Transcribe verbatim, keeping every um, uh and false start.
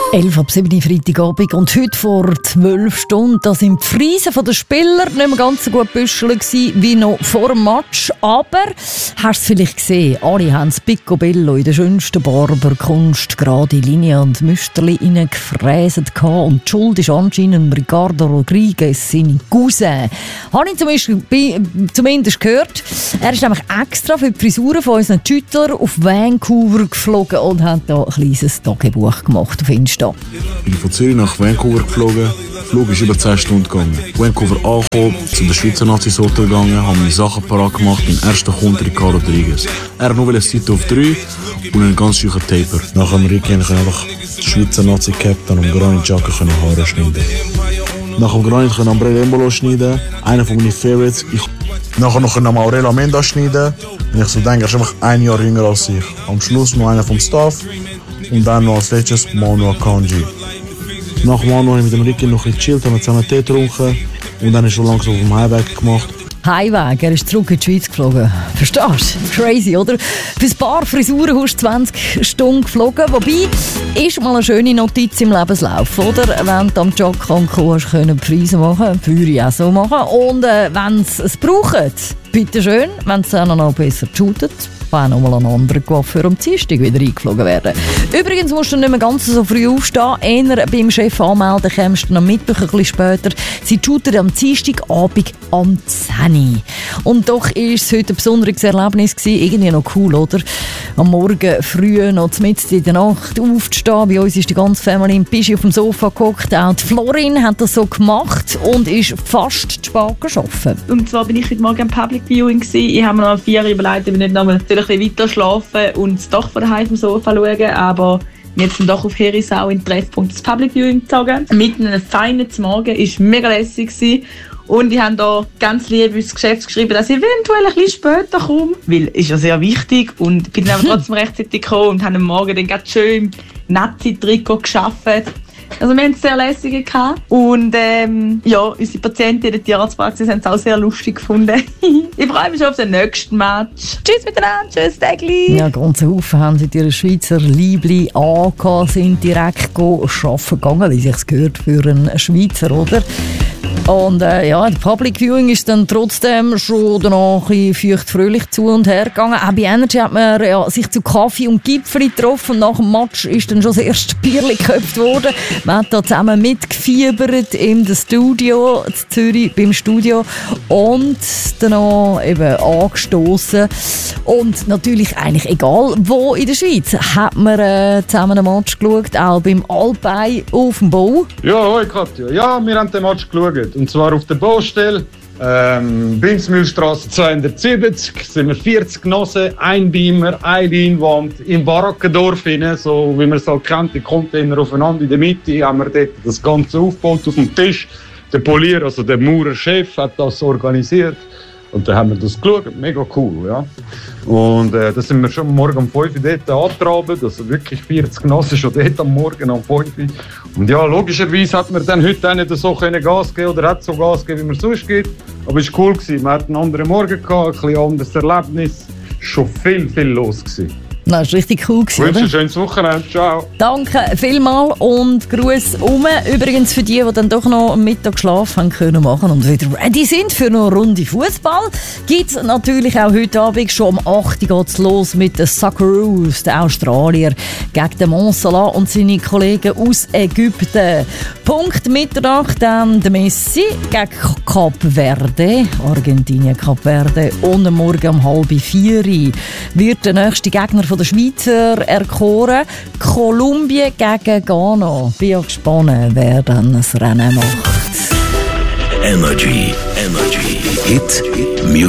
elf ab sieben Freitagabend und heute vor zwölf Stunden, da sind die Friesen der Spieler nicht mehr ganz so gut büschelig wie noch vor dem Match. Aber, hast du es vielleicht gesehen, alle haben das Picobello in der schönsten Barberkunst, gerade Linie und Müsterli reingefräset und die Schuld ist anscheinend Ricardo Rodriguez, seine Cousin. Habe ich zum Beispiel, zumindest gehört. Er ist nämlich extra für die Frisuren von unseren Schüttlern auf Vancouver geflogen und hat da ein kleines Tagebuch gemacht auf Insta. Ich bin von Zürich nach Vancouver geflogen. Der Flug ist über zehn Stunden gegangen. Vancouver angekommen, zu den Schweizer Nazis Hotel gegangen, habe meine Sachen parat gemacht. Mein erster Kunde, Ricardo Rodriguez. Er hat nur eine Seite auf drei und einen ganz schönen Taper. Nach dem Ricky konnte ich einfach die Schweizer Nazi-Cap dann am Granit-Jacke Haare schneiden. Nach dem Granit konnte ich André Embolo schneiden, einer von meinen Favorites. Ich nachher noch einen Aurelio Menda schneiden. Und ich so denke, er ist einfach ein Jahr jünger als ich. Am Schluss noch einer vom Staff. Und dann noch als letztes Manu Akanji. Nach Manu habe ich mit dem Ricky noch ein bisschen gechillt, haben wir zusammen Tee getrunken und dann ist schon langsam auf dem Heimweg gemacht. Heimweg, er ist zurück in die Schweiz geflogen. Verstehst du? Crazy, oder? Für ein paar Frisuren hast du zwanzig Stunden geflogen. Wobei, ist mal eine schöne Notiz im Lebenslauf, oder? Wenn du am Job kommst, können die Preise machen, würde ich auch so machen. Und äh, wenn sie es brauchen, bitte schön, wenn es dann noch besser shootet, kann auch noch mal ein anderer Coiffeur am Dienstag wieder eingeflogen werden. Übrigens musst du nicht mehr ganz so früh aufstehen. Eher beim Chef anmelden kommst du am Mittwoch ein bisschen später. Sie shooten am Dienstagabend am zehn Uhr. Und doch war es heute ein besonderes Erlebnis gewesen. Irgendwie noch cool, oder? Am Morgen früh, noch mitten in der Nacht aufzustehen. Bei uns ist die ganze Familie im Pischi auf dem Sofa gehockt. Auch die Florin hat das so gemacht und ist fast zu spät gearbeitet. Und zwar bin ich heute Morgen am Public Viewing gewesen. Ich habe mir noch vier überlegt, ob ich nicht noch mal ein bisschen weiter schlafen und das Dach von daheim vom Sofa schauen, aber jetzt sind doch auf Herisau in den Treffpunkt das Public Viewing gezogen. Mitten in einem feinen Morgen, es war mega lässig gewesen. Und ich habe da ganz lieb ins Geschäft geschrieben, dass ich eventuell ein bisschen später komme, weil es ist ja sehr wichtig und bin dann trotzdem rechtzeitig gekommen und habe am Morgen dann ganz schön im Nazi-Trikot gearbeitet. Also wir hatten es sehr lässig gehabt. Und ähm, ja, unsere Patienten in der Tierarztpraxis haben es auch sehr lustig gefunden. Ich freue mich schon auf den nächsten Match. Tschüss miteinander, tschüss Tägli. Ja, ganz Haufen haben sie ihre Schweizer Liebli angehabt, sind direkt arbeiten gegangen, wie sich's gehört für einen Schweizer, oder? Und äh, ja, der Public Viewing ist dann trotzdem schon danach ein feucht-fröhlich zu und her gegangen. Auch bei Energy hat man ja, sich zu Kaffee und Gipfeli getroffen. Und nach dem Match ist dann schon das erste Bierli geköpft worden. Man hat da zusammen mitgefiebert im Studio, in Zürich beim Studio. Und danach eben angestoßen. Und natürlich eigentlich egal wo in der Schweiz hat man äh, zusammen einen Match geschaut, auch beim Alpei auf dem Bau. Ja, hoi Katja. Ja, wir haben den Match geschaut. Und zwar auf der Baustelle, ähm, Binsmühlstrasse zweihundertsiebzig, sind wir vierzig Genossen, ein Beamer, eine Leinwand im Barackendorf hinein, so wie man es halt kennt, die Container aufeinander in der Mitte, haben wir dort das Ganze aufgebaut auf dem Tisch. Der Polier, also der Maurerchef, hat das organisiert. Und dann haben wir das geschaut, mega cool, ja. Und äh, da sind wir schon morgen um fünf Uhr dort angetraben, also wirklich vierzig Genossen schon dort am Morgen um fünf Uhr. Und ja, logischerweise hat man dann heute auch nicht so können Gas geben oder hat so Gas gegeben, wie man sonst gibt. Aber es war cool gewesen. Man hat einen anderen Morgen gehabt, ein bisschen anderes Erlebnis. Schon viel, viel los gewesen. Das war richtig cool. Ich wünsche ein schönes Wochenende. Ciao. Danke vielmals und Gruß um. Übrigens für die, die dann doch noch am Mittag Schlaf haben können machen und wieder ready sind für eine Runde Fußball, gibt es natürlich auch heute Abend schon um acht Uhr geht's los mit den Socceroos, den Australier, gegen den Monsala und seine Kollegen aus Ägypten. Punkt Mitternacht dann der Messi gegen Kap Verde, Argentinien, Kap Verde. Und am Morgen um halb vier wird der nächste Gegner von der Schweizer erkoren. Kolumbien gegen Ghana. Bin ja gespannt, wer dann das Rennen macht. Energy, Energy, Hit, Music.